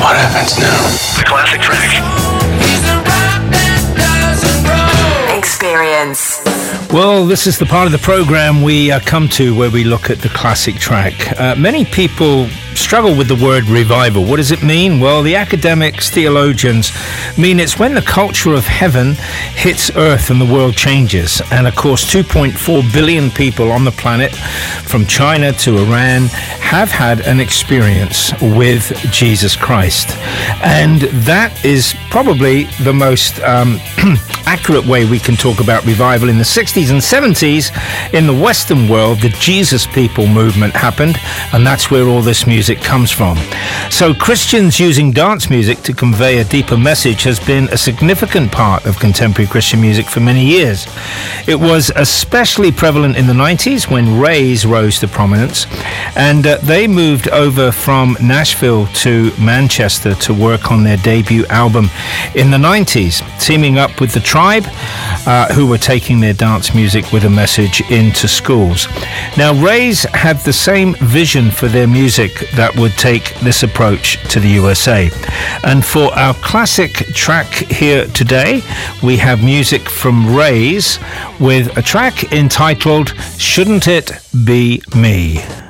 What happens now? The classic track. Experience. Well, this is the part of the program we come to where we look at the classic track. Many people struggle with the word revival. What does it mean? Well, the academics, theologians mean it's when the culture of heaven hits earth and the world changes. And of course, 2.4 billion people on the planet, from China to Iran, have had an experience with Jesus Christ. And that is probably the most accurate way we can talk about revival. In the 60s and 70s, in the Western world, the Jesus People movement happened, and that's where all this music comes from. So Christians using dance music to convey a deeper message has been a significant part of contemporary Christian music for many years. It was especially prevalent in the 90s when Rays rose to prominence, and they moved over from Nashville to Manchester to work on their debut album in the 90s, teaming up with the Tribe, who were taking their dance music with a message into schools. Now, Rays had the same vision for their music that would take this approach to the USA. And for our classic track here today, we have music from Rays with a track entitled Shouldn't It Be Me?